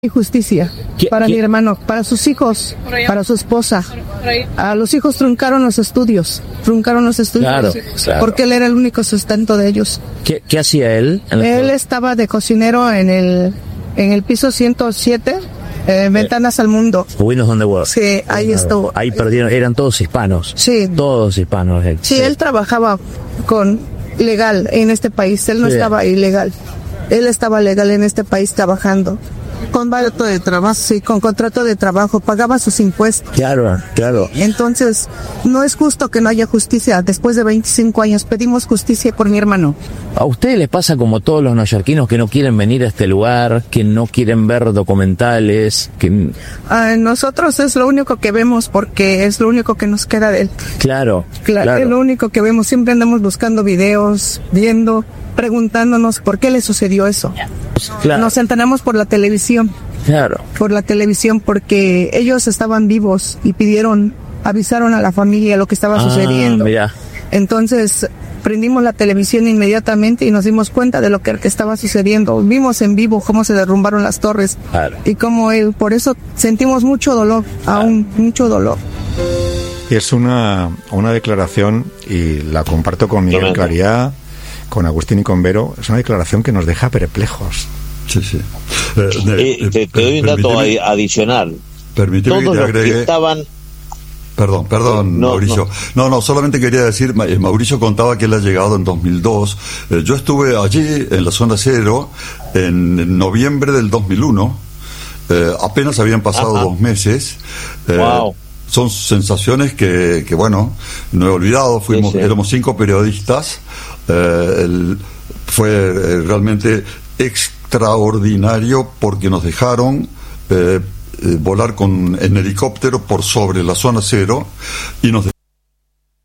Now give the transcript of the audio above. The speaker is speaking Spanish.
y justicia para mi hermano, para sus hijos, para su esposa. A los hijos truncaron los estudios, Claro. porque él era el único sustento de ellos. ¿Qué hacía él? Él estaba de cocinero en el piso 107, Ventanas al Mundo. Windows on the World. Sí, ahí estuvo. Ahí perdieron, eran todos hispanos. Sí. Todos hispanos. Sí, él trabajaba legal en este país, él no estaba ilegal. Él estaba legal en este país trabajando. Con contrato de trabajo, sí, con contrato de trabajo, pagaba sus impuestos. Claro. Entonces, no es justo que no haya justicia. Después de 25 años pedimos justicia por mi hermano. ¿A ustedes les pasa como todos los neoyorquinos que no quieren venir a este lugar, que no quieren ver documentales? Nosotros es lo único que vemos porque es lo único que nos queda de él. Claro. Es lo único que vemos. Siempre andamos buscando videos, preguntándonos por qué le sucedió eso. Claro. Nos enteramos por la televisión. Claro. Por la televisión porque ellos estaban vivos y avisaron a la familia lo que estaba sucediendo. Mira. Entonces prendimos la televisión inmediatamente y nos dimos cuenta de lo que estaba sucediendo. Vimos en vivo cómo se derrumbaron las torres. Claro. Y cómo por eso sentimos mucho dolor, aún mucho dolor. Es una declaración, y la comparto con Miguel Claridad, con Agustín y con Vero, es una declaración que nos deja perplejos. Sí. Te doy un dato adicional. Permíteme todos que te agregue. Los que estaban... Perdón, Mauricio. No, solamente quería decir, Mauricio contaba que él ha llegado en 2002. Yo estuve allí, en la zona cero, en noviembre del 2001. Apenas habían pasado 2 meses. Wow. Son sensaciones que bueno, no he olvidado. Éramos 5 periodistas. Fue realmente extraordinario porque nos dejaron volar en helicóptero por sobre la zona cero y nos